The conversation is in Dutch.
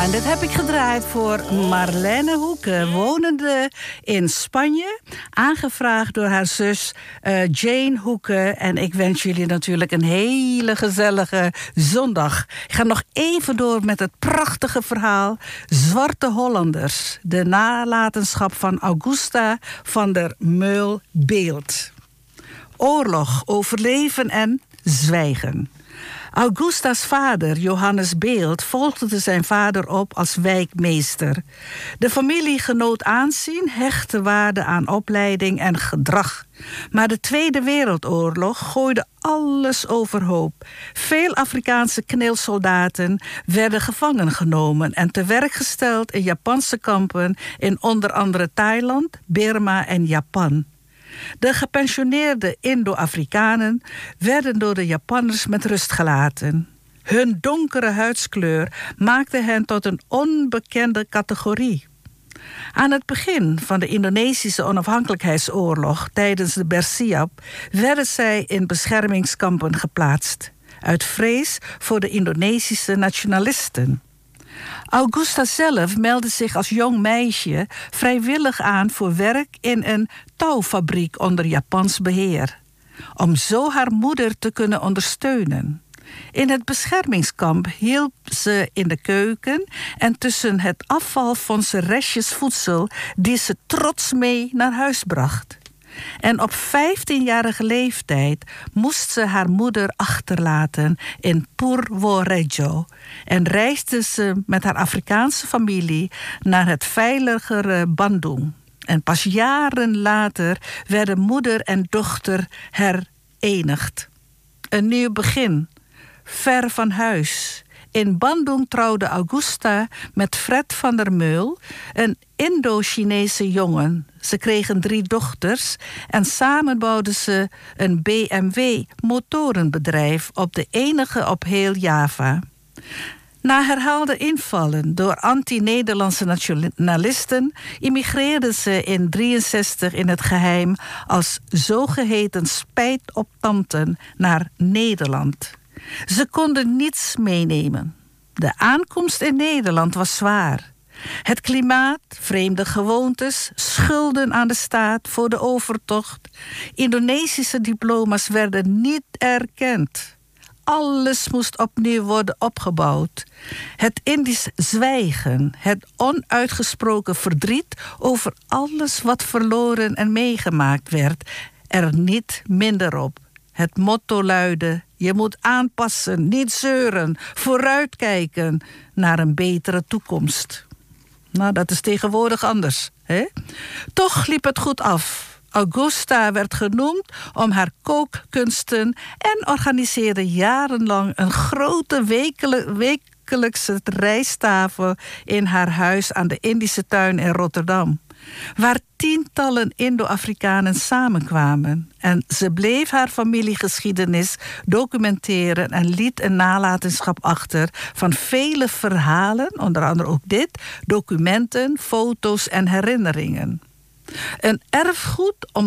Ja, en dit heb ik gedraaid voor Marlene Hoeke, wonende in Spanje. Aangevraagd door haar zus Jane Hoeke. En ik wens jullie natuurlijk een hele gezellige zondag. Ik ga nog even door met het prachtige verhaal Zwarte Hollanders. De nalatenschap van Augusta van der Meul-Beeld. Oorlog, overleven en zwijgen. Augusta's vader, Johannes Beeld, volgde zijn vader op als wijkmeester. De familie genoot aanzien, hechtte waarde aan opleiding en gedrag. Maar de Tweede Wereldoorlog gooide alles overhoop. Veel Afrikaanse knilsoldaten werden gevangen genomen en te werk gesteld in Japanse kampen in onder andere Thailand, Birma en Japan. De gepensioneerde Indo-Afrikanen werden door de Japanners met rust gelaten. Hun donkere huidskleur maakte hen tot een onbekende categorie. Aan het begin van de Indonesische onafhankelijkheidsoorlog tijdens de Bersiap werden zij in beschermingskampen geplaatst, uit vrees voor de Indonesische nationalisten. Augusta zelf meldde zich als jong meisje vrijwillig aan voor werk in een touwfabriek onder Japans beheer, om zo haar moeder te kunnen ondersteunen. In het beschermingskamp hielp ze in de keuken en tussen het afval vond ze restjes voedsel die ze trots mee naar huis bracht. En op 15-jarige leeftijd moest ze haar moeder achterlaten in Purworejo en reisde ze met haar Afrikaanse familie naar het veiligere Bandung. En pas jaren later werden moeder en dochter herenigd. Een nieuw begin, ver van huis. In Bandung trouwde Augusta met Fred van der Meul, een Indo-Chinese jongen. Ze kregen 3 dochters en samen bouwden ze een BMW-motorenbedrijf op de enige op heel Java. Na herhaalde invallen door anti-Nederlandse nationalisten immigreerden ze in 1963 in het geheim als zogeheten spijtoptanten naar Nederland. Ze konden niets meenemen. De aankomst in Nederland was zwaar. Het klimaat, vreemde gewoontes, schulden aan de staat voor de overtocht. Indonesische diploma's werden niet erkend. Alles moest opnieuw worden opgebouwd. Het Indisch zwijgen, het onuitgesproken verdriet over alles wat verloren en meegemaakt werd, er niet minder op. Het motto luidde: je moet aanpassen, niet zeuren, vooruitkijken naar een betere toekomst. Nou, dat is tegenwoordig anders, hè? Toch liep het goed af. Augusta werd genoemd om haar kookkunsten en organiseerde jarenlang een grote wekelijkse rijsttafel in haar huis aan de Indische Tuin in Rotterdam, waar tientallen Indo-Afrikanen samenkwamen. En ze bleef haar familiegeschiedenis documenteren en liet een nalatenschap achter van vele verhalen, onder andere ook dit, documenten, foto's en herinneringen. Een erfgoed om